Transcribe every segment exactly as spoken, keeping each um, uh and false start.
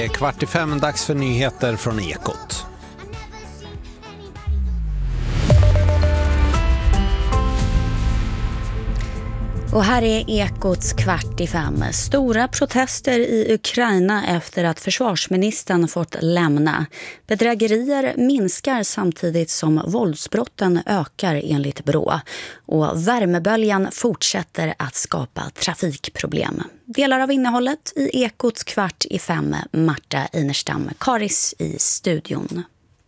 Kvart i fem, dags för nyheter från Ekot. Och här är Ekots kvart i fem. Stora protester i Ukraina efter att försvarsministern fått lämna. Bedrägerier minskar samtidigt som våldsbrotten ökar enligt Brå. Och värmeböljan fortsätter att skapa trafikproblem. Delar av innehållet i Ekots kvart i fem. Marta Einerstam Karis i studion.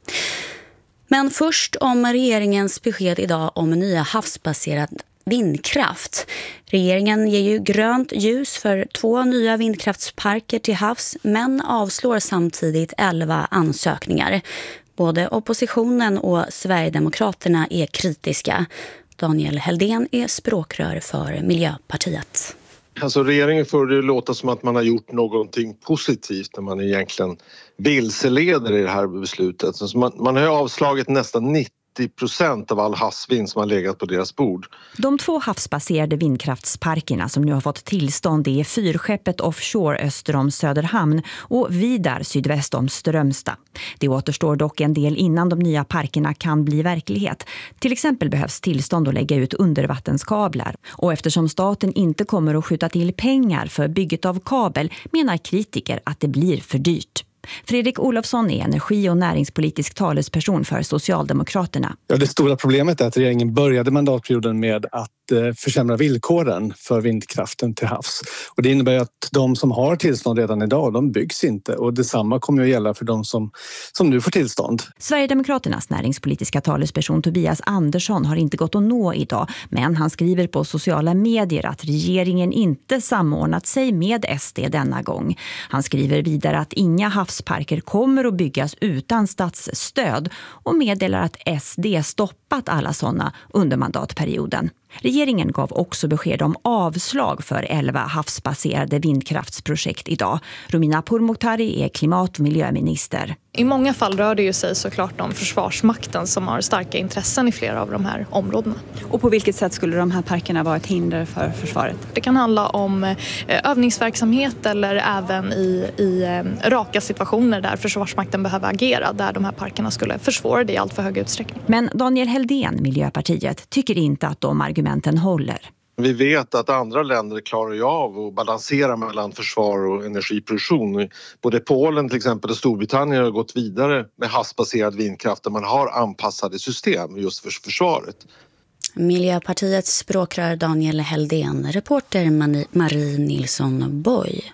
Men först om regeringens besked idag om nya havsbaserade vindkraft. Regeringen ger ju grönt ljus för två nya vindkraftsparker till havs men avslår samtidigt elva ansökningar. Både oppositionen och Sverigedemokraterna är kritiska. Daniel Heldén är språkrör för Miljöpartiet. Alltså regeringen får det låta som att man har gjort någonting positivt när man egentligen vilseleder i det här beslutet. Så man, man har ju avslagit nästan nittio procent av all havsvind som har legat på deras bord. De två havsbaserade vindkraftsparkerna som nu har fått tillstånd är Fyrskeppet offshore öster om Söderhamn och Vidar sydväst om Strömstad. Det återstår dock en del innan de nya parkerna kan bli verklighet. Till exempel behövs tillstånd att lägga ut undervattenskablar. Och eftersom staten inte kommer att skjuta till pengar för bygget av kabel menar kritiker att det blir för dyrt. Fredrik Olofsson är energi- och näringspolitisk talesperson för Socialdemokraterna. Ja, det stora problemet är att regeringen började mandatperioden med att eh, försämra villkoren för vindkraften till havs. Och det innebär att de som har tillstånd redan idag, de byggs inte. Och detsamma kommer att gälla för de som, som nu får tillstånd. Sverigedemokraternas näringspolitiska talesperson Tobias Andersson har inte gått att nå idag. Men han skriver på sociala medier att regeringen inte samordnat sig med S D denna gång. Han skriver vidare att inga havs parker kommer att byggas utan statsstöd och meddelar att S D stoppat alla sådana under mandatperioden. Regeringen gav också besked om avslag för elva havsbaserade vindkraftsprojekt idag. Romina Pourmokhtari är klimat- och miljöminister. I många fall rör det ju sig såklart om Försvarsmakten som har starka intressen i flera av de här områdena. Och på vilket sätt skulle de här parkerna vara ett hinder för försvaret? Det kan handla om övningsverksamhet eller även i, i raka situationer där Försvarsmakten behöver agera, där de här parkerna skulle försvåra det i allt för hög utsträckning. Men Daniel Heldén, Miljöpartiet, tycker inte att de argumenten håller. Vi vet att andra länder klarar ju av att balansera mellan försvar och energiproduktion. Både Polen till exempel och Storbritannien har gått vidare med havsbaserad vindkraft där man har anpassade system just för försvaret. Miljöpartiets språkrör Daniel Heldén, reporter Marie Nilsson Boy.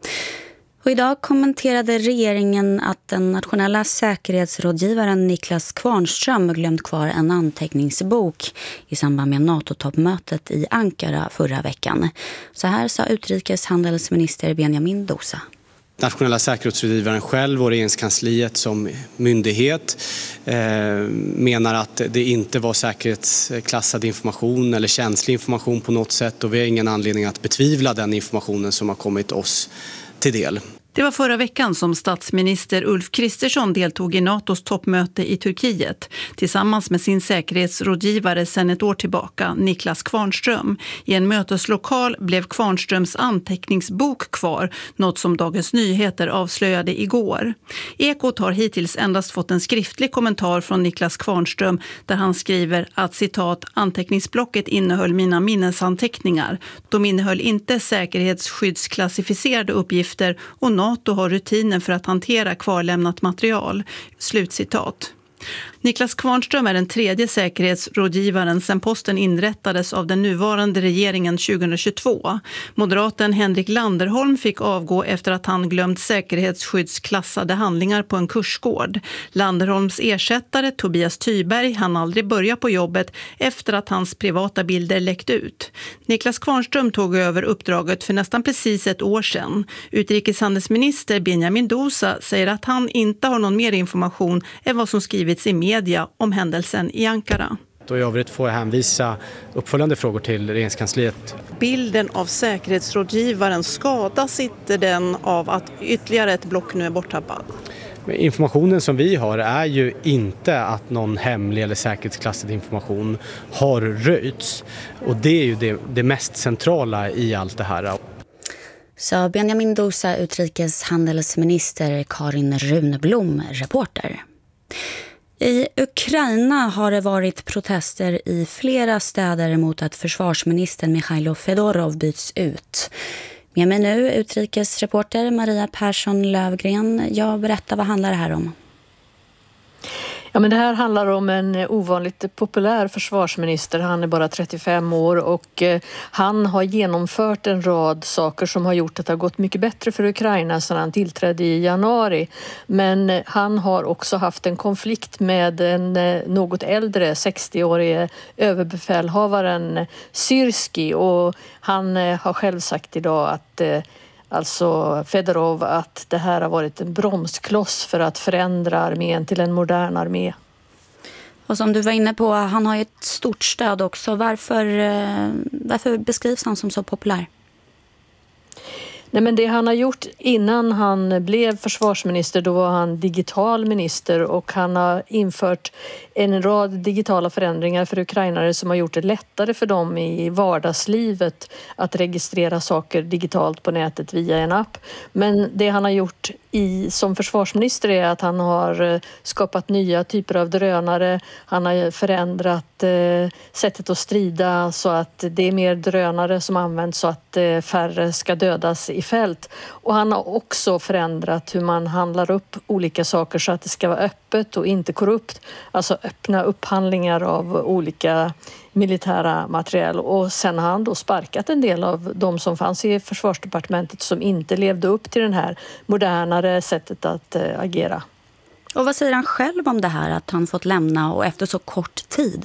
Och idag kommenterade regeringen att den nationella säkerhetsrådgivaren Niklas Kvarnström glömt kvar en anteckningsbok i samband med NATO-toppmötet i Ankara förra veckan. Så här sa utrikeshandelsminister Benjamin Dousa. Nationella säkerhetsrådgivaren själv och regeringskansliet som myndighet eh, menar att det inte var säkerhetsklassad information eller känslig information på något sätt, och vi har ingen anledning att betvivla den informationen som har kommit oss till del. Det var förra veckan som statsminister Ulf Kristersson deltog i NATOs toppmöte i Turkiet tillsammans med sin säkerhetsrådgivare sedan ett år tillbaka, Niklas Kvarnström. I en möteslokal blev Kvarnströms anteckningsbok kvar, något som Dagens Nyheter avslöjade igår. Ekot har hittills endast fått en skriftlig kommentar från Niklas Kvarnström där han skriver att citat anteckningsblocket innehöll mina minnesanteckningar. De innehöll inte säkerhetsskyddsklassificerade uppgifter och NATO har rutiner för att hantera kvarlämnat material. Slutcitat. Niklas Kvarnström är den tredje säkerhetsrådgivaren sedan posten inrättades av den nuvarande regeringen tjugohundratjugotvå. Moderaten Henrik Landerholm fick avgå efter att han glömt säkerhetsskyddsklassade handlingar på en kursgård. Landerholms ersättare Tobias Tyberg hann aldrig börja på jobbet efter att hans privata bilder läckt ut. Niklas Kvarnström tog över uppdraget för nästan precis ett år sedan. Utrikeshandelsminister Benjamin Dousa säger att han inte har någon mer information än vad som skrivits i media om händelsen i Ankara. Och i övrigt får jag hänvisa uppföljande frågor till regeringskansliet. Bilden av säkerhetsrådgivaren, skadas inte den av att ytterligare ett block nu är borttappad? Informationen som vi har är ju inte att någon hemlig eller säkerhetsklassad information har röjts. Och det är ju det, det mest centrala i allt det här. Så Benjamin Dosa, utrikeshandelsminister, Karin Runblom, reporter. I Ukraina har det varit protester i flera städer mot att försvarsministern Mikhailo Fedorov byts ut. Med mig nu utrikesreporter Maria Persson Lövgren. Jag berättar, vad handlar det här om? Ja, men det här handlar om en ovanligt populär försvarsminister. Han är bara trettiofem år och eh, han har genomfört en rad saker som har gjort att det har gått mycket bättre för Ukraina sedan han tillträdde i januari. Men eh, han har också haft en konflikt med en eh, något äldre sextioårige överbefälhavaren Syrski, och han eh, har själv sagt idag att eh, alltså Fedorov, att det här har varit en bromskloss för att förändra armén till en modern armé. Och som du var inne på, han har ju ett stort stöd också. Varför, varför beskrivs han som så populär? Nej, men det han har gjort innan han blev försvarsminister, då var han digital minister, och han har infört en rad digitala förändringar för ukrainare som har gjort det lättare för dem i vardagslivet att registrera saker digitalt på nätet via en app. Men det han har gjort i, som försvarsminister är att han har skapat nya typer av drönare. Han har förändrat eh, sättet att strida så att det är mer drönare som används så att eh, färre ska dödas i fält. Och han har också förändrat hur man handlar upp olika saker så att det ska vara öppet och inte korrupt. Alltså öppna upphandlingar av olika militära materiel. Och sen har han då sparkat en del av de som fanns i försvarsdepartementet som inte levde upp till den här modernare sättet att äh, agera. Och vad säger han själv om det här, att han fått lämna och efter så kort tid?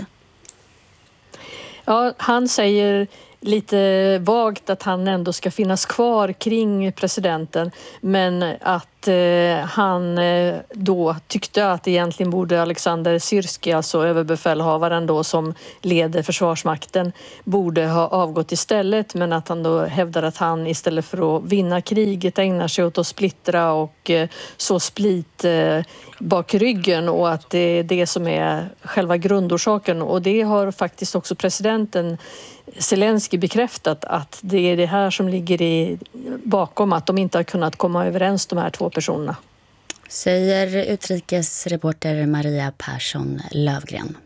Ja, han säger lite vagt att han ändå ska finnas kvar kring presidenten, men att eh, han eh, då tyckte att egentligen borde Alexander Syrski, alltså överbefälhavaren då som leder försvarsmakten, borde ha avgått istället, men att han då hävdar att han istället för att vinna kriget ägnar sig åt att splittra och eh, så split eh, bak ryggen, och att det är det som är själva grundorsaken. Och det har faktiskt också presidenten Zelensky bekräftat, att det är det här som ligger i, bakom att de inte har kunnat komma överens, de här två personerna. Säger utrikesreporter Maria Persson Lövgren.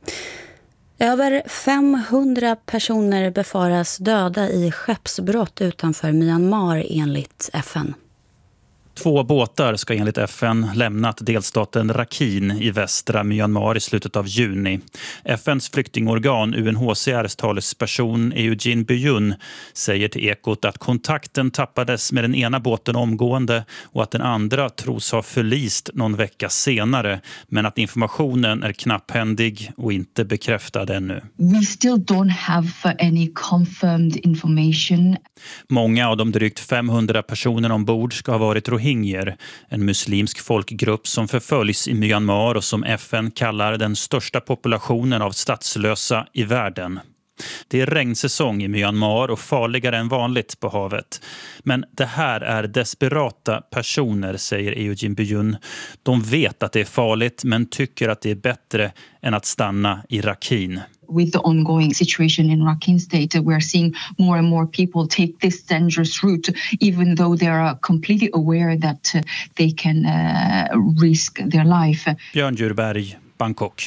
Över femhundra personer befaras döda i skeppsbrott utanför Myanmar enligt F N. Två båtar ska enligt F N lämnat delstaten Rakhine i västra Myanmar i slutet av juni. F N:s flyktingorgan U N H C R:s talesperson Eugene Byun säger till Ekot att kontakten tappades med den ena båten omgående och att den andra tros ha förlist någon vecka senare, men att informationen är knapphändig och inte bekräftad ännu. We still don't have any confirmed information. Många av de drygt femhundra personerna ombord ska ha varit rohingyer, en muslimsk folkgrupp som förföljs i Myanmar och som F N kallar den största populationen av statslösa i världen. Det är regnsäsong i Myanmar och farligare än vanligt på havet. Men det här är desperata personer, säger Eugene Byun. De vet att det är farligt men tycker att det är bättre än att stanna i Rakhine. With the ongoing situation in Rakhine State, we're seeing more and more people take this dangerous route, even though they are completely aware that uh, they can uh, risk their life. Björn Djurberg, Bangkok.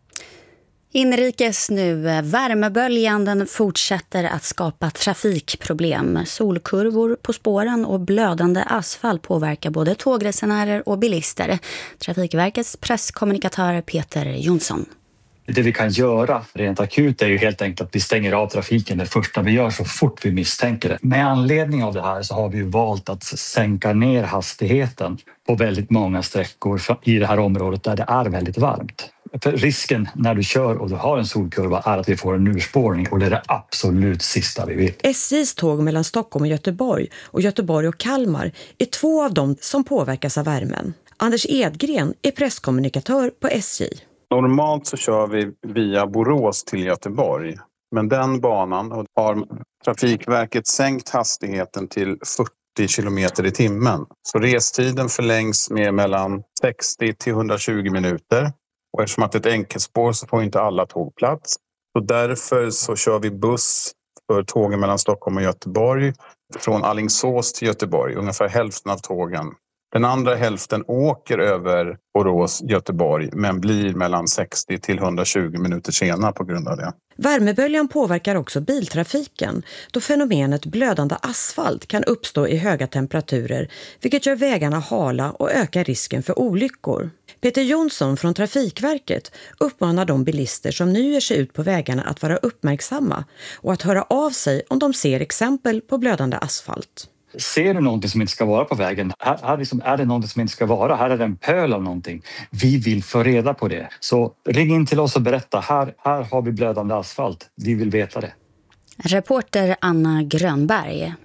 Inrikes nu. Värmeböljan den fortsätter att skapa trafikproblem. Solkurvor på spåren och blödande asfalt påverkar både tågresenärer och bilister. Trafikverkets presskommunikatör Peter Jonsson. Det vi kan göra rent akut är ju helt enkelt att vi stänger av trafiken det första vi gör så fort vi misstänker det. Med anledning av det här så har vi ju valt att sänka ner hastigheten på väldigt många sträckor i det här området där det är väldigt varmt. För risken när du kör och du har en solkurva är att vi får en urspårning, och det är det absolut sista vi vill. S J:s tåg mellan Stockholm och Göteborg och Göteborg och Kalmar är två av dem som påverkas av värmen. Anders Edgren är presskommunikatör på S J. Normalt så kör vi via Borås till Göteborg, men den banan har Trafikverket sänkt hastigheten till fyrtio kilometer i timmen. Så restiden förlängs med mellan sextio till hundratjugo minuter. Och eftersom att det är ett enkelspår så får inte alla tåg plats. Och därför så kör vi buss för tågen mellan Stockholm och Göteborg. Från Alingsås till Göteborg, ungefär hälften av tågen. Den andra hälften åker över Borås-Göteborg men blir mellan sextio till hundratjugo minuter sena på grund av det. Värmeböljan påverkar också biltrafiken då fenomenet blödande asfalt kan uppstå i höga temperaturer vilket gör vägarna hala och ökar risken för olyckor. Peter Jonsson från Trafikverket uppmanar de bilister som nu ger sig ut på vägarna att vara uppmärksamma och att höra av sig om de ser exempel på blödande asfalt. Ser du någonting som inte ska vara på vägen? Här, här liksom, är det någonting som inte ska vara? Här är det en pöl av någonting. Vi vill få reda på det. Så ring in till oss och berätta. Här, här har vi blödande asfalt. Vi vill veta det. Reporter Anna Grönberg.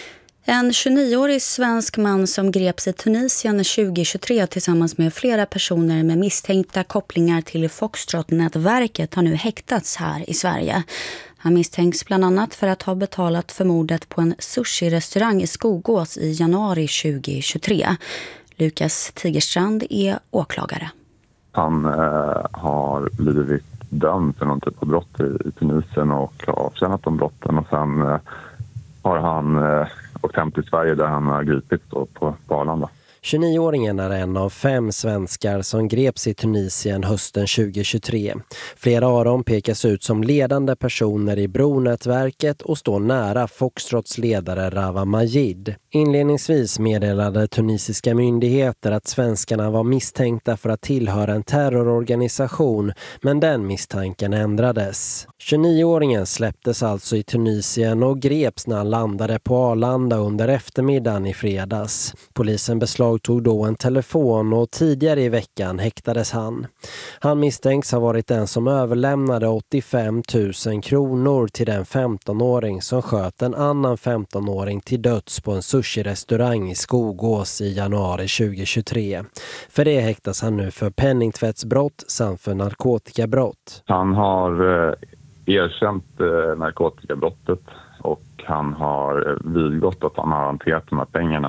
En tjugonioårig svensk man som greps i Tunisien tjugohundratjugotre tillsammans med flera personer med misstänkta kopplingar till Foxtrot-nätverket har nu häktats här i Sverige. Han misstänks bland annat för att ha betalat för mordet på en sushi-restaurang i Skogås i januari tjugohundratjugotre. Lukas Tigerstrand är åklagare. Han eh, har blivit dömd för någon typ av brott i, i Tunisien och har avtjänat de brotten. Och sen eh, har han eh, åkt hem till Sverige där han har gripits på, på Arlanda. tjugonioåringen är en av fem svenskar som greps i Tunisien hösten tjugohundratjugotre. Flera av dem pekas ut som ledande personer i Bronätverket och står nära Foxtrots ledare Rawa Majid. Inledningsvis meddelade tunisiska myndigheter att svenskarna var misstänkta för att tillhöra en terrororganisation, men den misstanken ändrades. tjugonioåringen släpptes alltså i Tunisien och greps när han landade på Arlanda under eftermiddagen i fredags. Polisen beslagtog då en telefon och tidigare i veckan häktades han. Han misstänks ha varit den som överlämnade åttiofem tusen kronor till den femtonåring som sköt en annan femtonåring till döds på en sushi-restaurang i Skogås i januari tjugohundratjugotre. För det häktas han nu för penningtvättsbrott samt för narkotikabrott. Han har eh, erkänt eh, narkotikabrottet och han har vidgått att han har hanterat de här pengarna